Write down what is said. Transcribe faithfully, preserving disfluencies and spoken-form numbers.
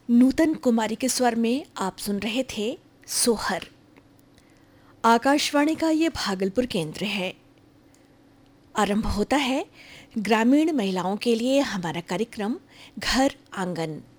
नूतन कुमारी के स्वर में आप सुन रहे थे सोहर। आकाशवाणी का ये भागलपुर केंद्र है। आरंभ होता है ग्रामीण महिलाओं के लिए हमारा कार्यक्रम घर आंगन।